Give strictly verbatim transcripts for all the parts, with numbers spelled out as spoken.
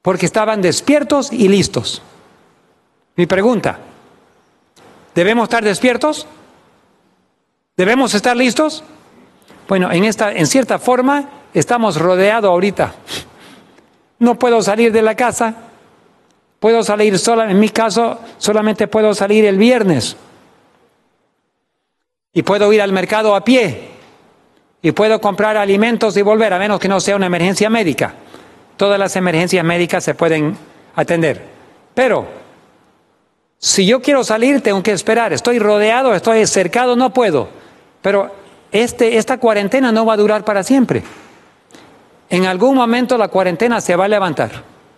porque estaban despiertos y listos. Mi pregunta, ¿debemos estar despiertos? ¿Debemos estar listos? Bueno, en, esta, en cierta forma estamos rodeados ahorita. No puedo salir de la casa, puedo salir sola, en mi caso solamente puedo salir el viernes. Y puedo ir al mercado a pie. Y puedo comprar alimentos y volver, a menos que no sea una emergencia médica. Todas las emergencias médicas se pueden atender. Pero, si yo quiero salir, tengo que esperar. Estoy rodeado, estoy cercado, no puedo. Pero este, esta cuarentena no va a durar para siempre. En algún momento la cuarentena se va a levantar.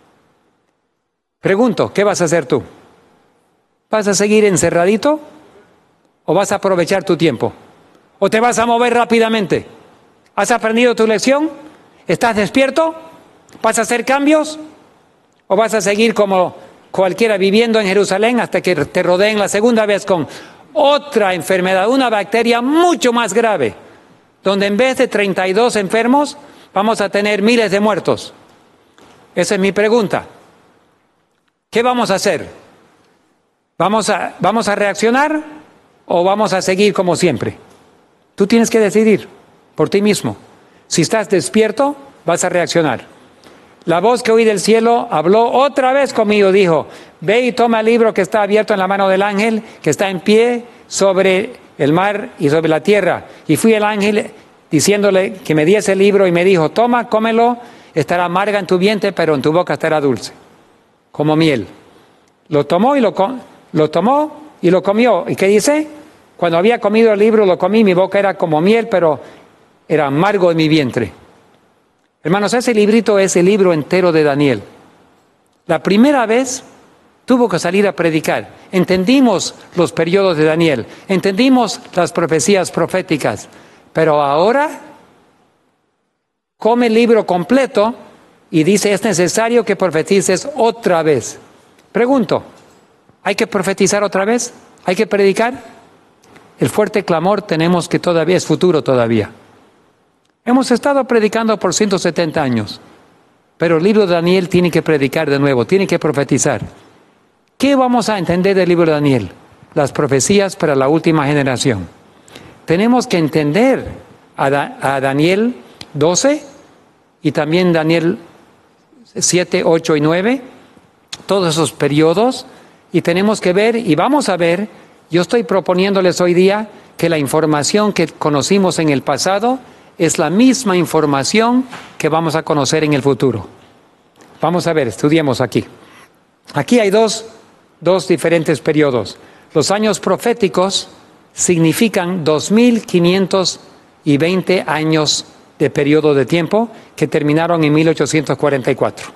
Pregunto, ¿qué vas a hacer tú? ¿Vas a seguir encerradito? ¿O vas a aprovechar tu tiempo? ¿O te vas a mover rápidamente? ¿Has aprendido tu lección? ¿Estás despierto? ¿Vas a hacer cambios? ¿O vas a seguir como cualquiera viviendo en Jerusalén hasta que te rodeen la segunda vez con otra enfermedad, una bacteria mucho más grave, donde en vez de treinta y dos enfermos, vamos a tener miles de muertos? Esa es mi pregunta. ¿Qué vamos a hacer? ¿Vamos a, vamos a reaccionar o vamos a seguir como siempre? Tú tienes que decidir por ti mismo. Si estás despierto, vas a reaccionar. La voz que oí del cielo habló otra vez conmigo, dijo, ve y toma el libro que está abierto en la mano del ángel, que está en pie sobre el mar y sobre la tierra. Y fui el ángel diciéndole que me diese el libro y me dijo, toma, cómelo, estará amarga en tu vientre, pero en tu boca estará dulce, como miel. Lo tomó y lo, lo tomó y lo comió. ¿Y qué dice? Cuando había comido el libro, lo comí, mi boca era como miel, pero era amargo en mi vientre. Hermanos, ese librito es el libro entero de Daniel. La primera vez tuvo que salir a predicar. Entendimos los periodos de Daniel, entendimos las profecías proféticas, pero ahora come el libro completo y dice, es necesario que profetices otra vez. Pregunto, ¿hay que profetizar otra vez? ¿Hay que predicar? El fuerte clamor tenemos que todavía es futuro todavía. Hemos estado predicando por ciento setenta años, pero el libro de Daniel tiene que predicar de nuevo, tiene que profetizar. ¿Qué vamos a entender del libro de Daniel? Las profecías para la última generación. Tenemos que entender a, da, a Daniel doce y también Daniel siete, ocho y nueve, todos esos periodos, y tenemos que ver, y vamos a ver, yo estoy proponiéndoles hoy día que la información que conocimos en el pasado es la misma información que vamos a conocer en el futuro. Vamos a ver, estudiemos aquí. Aquí hay dos, dos diferentes periodos. Los años proféticos significan dos mil quinientos veinte años de periodo de tiempo que terminaron en mil ochocientos cuarenta y cuatro.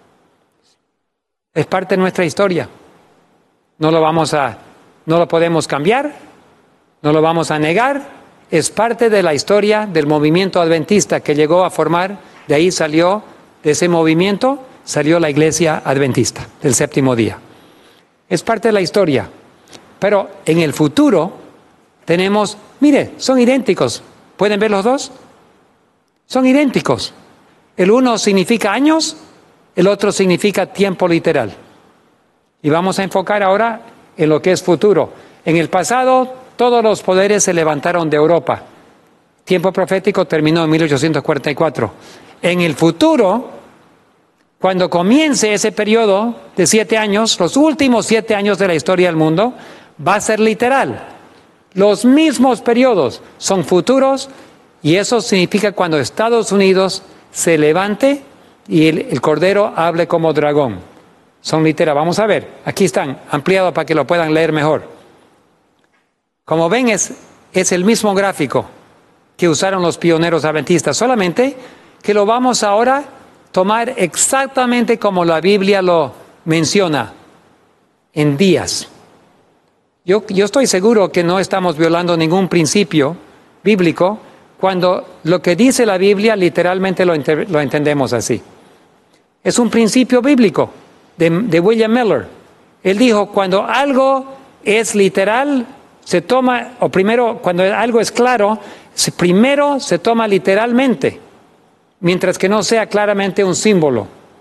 Es parte de nuestra historia. No lo vamos a, no lo podemos cambiar, no lo vamos a negar. Es parte de la historia del movimiento adventista que llegó a formar, de ahí salió, de ese movimiento, salió la iglesia adventista del séptimo día. Es parte de la historia, pero en el futuro tenemos, mire, son idénticos. ¿Pueden ver los dos? Son idénticos. El uno significa años, el otro significa tiempo literal. Y vamos a enfocar ahora en lo que es futuro. En el pasado, todos los poderes se levantaron de Europa. Tiempo profético terminó en mil ochocientos cuarenta y cuatro. En el futuro, cuando comience ese periodo de siete años, los últimos siete años de la historia del mundo, va a ser literal. Los mismos periodos son futuros y eso significa cuando Estados Unidos se levante y el, el Cordero hable como dragón. Son literal. Vamos a ver, aquí están, ampliados para que lo puedan leer mejor. Como ven, es, es el mismo gráfico que usaron los pioneros adventistas, solamente que lo vamos ahora a tomar exactamente como la Biblia lo menciona, en días. Yo, yo estoy seguro que no estamos violando ningún principio bíblico cuando lo que dice la Biblia literalmente lo, ente, lo entendemos así. Es un principio bíblico de, de William Miller. Él dijo, cuando algo es literal, se toma, o primero, cuando algo es claro, primero se toma literalmente, mientras que no sea claramente un símbolo.